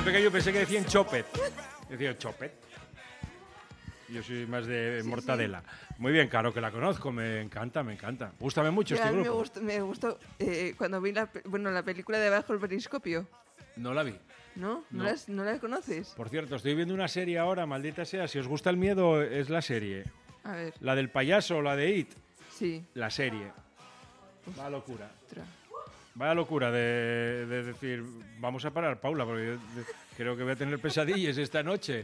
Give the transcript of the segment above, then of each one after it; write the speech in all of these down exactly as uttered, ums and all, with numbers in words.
pequeño pensé que decían chopet. Decía chopet. Yo soy más de sí, mortadela. Sí. Muy bien, claro que la conozco, me encanta, me encanta. Gústame mucho ya, este grupo. Me gustó, me gustó eh, cuando vi la, bueno, la película de Bajo el Periscopio. No la vi. ¿No? ¿No, no. Las, ¿No la conoces? Por cierto, estoy viendo una serie ahora, maldita sea. Si os gusta el miedo, es la serie. A ver. La del payaso, la de It. Sí. La serie. Uf. Vaya locura. Tra. Vaya locura de, de decir, vamos a parar, Paula, porque yo de, creo que voy a tener pesadillas esta noche.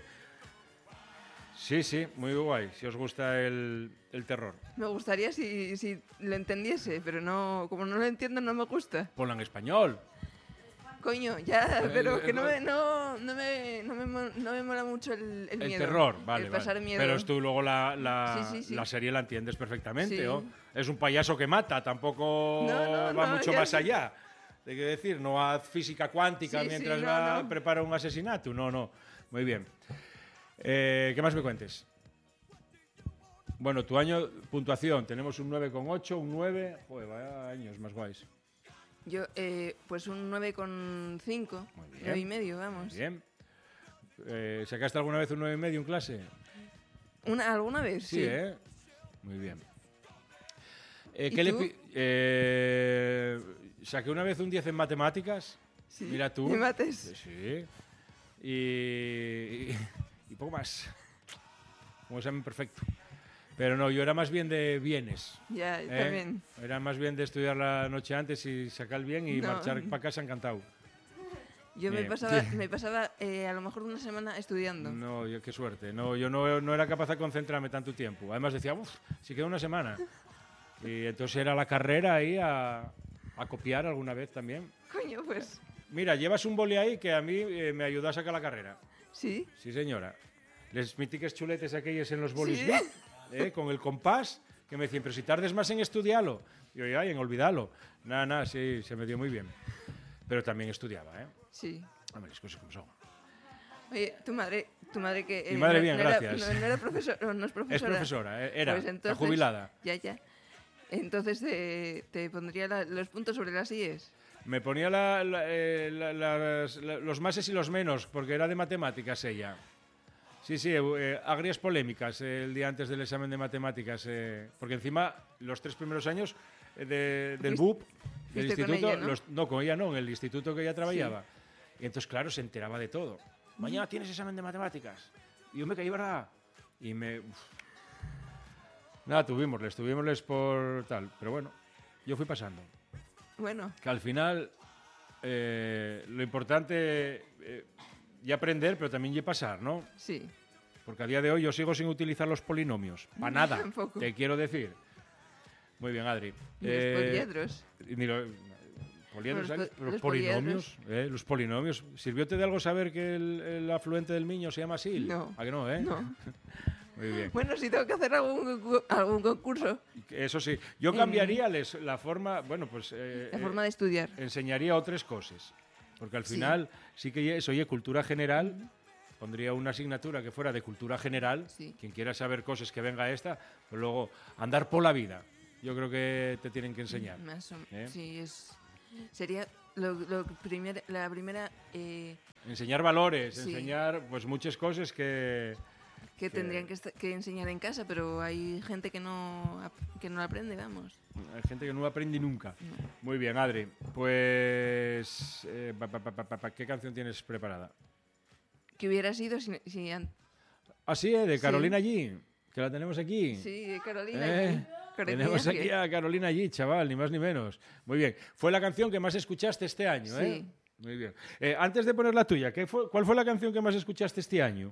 Sí, sí, muy guay, si os gusta el, el terror. Me gustaría si, si lo entendiese, pero no, como no lo entiendo no me gusta. Ponla en español. Coño, ya, pero que no me, no, no me, no me, no me mola mucho el, el, el miedo. El terror, vale, el pasar vale. Miedo. Pero tú luego la, la, sí, sí, sí. la serie la entiendes perfectamente, sí. ¿o? Es un payaso que mata, tampoco no, no, va no, mucho más allá. De qué decir, no haz física cuántica sí, mientras sí, no, va no. prepara un asesinato. No, no, muy bien. Eh, ¿Qué más me cuentes? Bueno, tu año, puntuación, tenemos un nueve coma ocho, un nueve, joder, vaya años más guays. Yo, eh, pues un nueve coma cinco, nueve y medio, vamos. Muy bien. Eh, ¿Sacaste alguna vez un nueve y medio en clase? Una, ¿Alguna vez? Sí, sí. ¿eh? Muy bien. Eh, ¿Y ¿qué tú? Le eh, saqué una vez un diez en matemáticas. Sí. Mira tú. ¿En mates? Sí. Y, y, y poco más. Un examen perfecto. Pero no, yo era más bien de bienes. Ya, ¿eh? también. Era más bien de estudiar la noche antes y sacar el bien y no. marchar para casa encantado. Yo me pasaba, me pasaba eh, a lo mejor una semana estudiando. No, yo, qué suerte. No, yo no, no era capaz de concentrarme tanto tiempo. Además decía, uff, si queda una semana. Y entonces era la carrera ahí a, a copiar alguna vez también. Coño, pues. Mira, llevas un boli ahí que a mí eh, me ayudó a sacar la carrera. ¿Sí? Sí, señora. Les míticos chuletes aquellos en los bolis, ¿Sí? ¿no? ¿Eh? Con el compás, que me decían, pero si tardes más en estudiarlo. Y yo, ay, en olvidarlo. Nada, nada, sí, se me dio muy bien. Pero también estudiaba, ¿eh? Sí. Hombre, las cosas como son. Oye, tu madre, tu madre que... Eh, Mi madre no, bien, no gracias. Era, no, no era profesora, no, no es profesora. Es profesora, era, pues entonces, está jubilada. Ya, ya. Entonces te, te pondría la, los puntos sobre las IES. Me ponía la, la, eh, la, las, la, los máses y los menos, porque era de matemáticas ella. Sí, sí, eh, agrias polémicas eh, el día antes del examen de matemáticas, eh, porque encima los tres primeros años eh, de, del B U P, del instituto, con ella, ¿no? Los, no, con ella no, en el instituto que ella trabajaba. Sí. Y entonces, claro, se enteraba de todo. Mañana tienes examen de matemáticas. Y yo me caí, ¿verdad? Y me... Uf. Nada, tuvimosles, tuvimosles por tal, pero bueno, yo fui pasando. Bueno. Que al final, eh, lo importante... Eh, y aprender, pero también y pasar, ¿no? Sí. Porque a día de hoy yo sigo sin utilizar los polinomios. Para nada, Tampoco. te quiero decir. Muy bien, Adri. Ni eh, los poliedros. Ni lo, poliedros, Los, pero los polinomios. Eh, los polinomios. ¿Sirvióte de algo saber que el, el afluente del Miño se llama así? No. ¿A que no, eh? No. Muy bien. Bueno, si tengo que hacer algún, algún concurso. Eso sí. Yo cambiaría les, la forma... Bueno, pues... Eh, la forma de estudiar. Eh, enseñaría otras cosas. Porque al final sí, sí que eso, oye, cultura general, mm. pondría una asignatura que fuera de cultura general, sí. Quien quiera saber cosas que venga esta, pues luego andar por la vida, yo creo que te tienen que enseñar. Más o, ¿eh? Sí, es, sería lo, lo primer, la primera... Eh, enseñar valores, sí. enseñar pues muchas cosas que... Que, que tendrían que, que enseñar en casa, pero hay gente que no, que no aprende, vamos. Hay gente que no aprende nunca. No. Muy bien, Adri. Pues... Eh, pa, pa, pa, pa, pa, ¿qué canción tienes preparada? Que hubiera sido si... si ah, sí, ¿eh? De Carolina sí. G, que la tenemos aquí. Sí, de Carolina ¿Eh? G. Tenemos aquí a Carolina G, chaval, ni más ni menos. Muy bien. Fue la canción que más escuchaste este año, ¿eh? Sí. Muy bien. Eh, antes de poner la tuya, ¿qué fue, ¿cuál fue la canción que más escuchaste este año?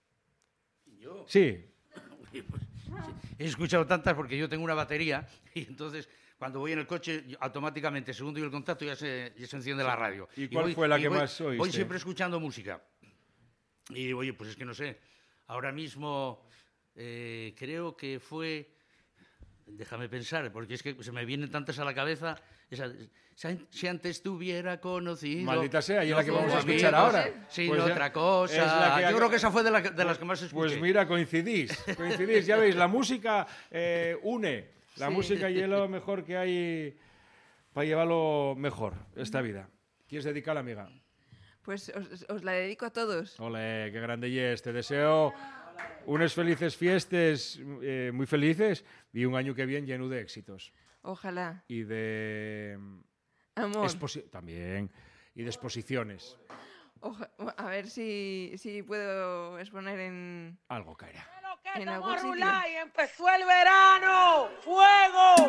¿Yo? Sí. Pues, he escuchado tantas porque yo tengo una batería y entonces cuando voy en el coche automáticamente, según doy el contacto, ya se, ya se enciende sí. la radio. ¿Y cuál y voy, fue la que voy, más oíste? Voy siempre escuchando música. Y oye, pues es que no sé, ahora mismo eh, creo que fue... Déjame pensar, porque es que se me vienen tantas a la cabeza. Esa, si antes te hubiera conocido... Maldita sea, y es la que vamos a amigo, escuchar ahora. Sin pues otra cosa. Que yo ha... creo que esa fue de, la, de las que más escuché. Pues mira, coincidís. Coincidís, ya veis, la música eh, une. La sí. música y es lo mejor que hay para llevarlo mejor esta vida. ¿Quieres dedicar a la amiga? Pues os, os la dedico a todos. Ole, qué grande y es. Te deseo unas felices fiestas, eh, muy felices, y un año que viene lleno de éxitos. Ojalá. Y de... Amor. exposi- también. Y de exposiciones. Oja- a ver si, si puedo exponer en... Algo caerá. En algún sitio. Y empezó el verano. ¡Fuego!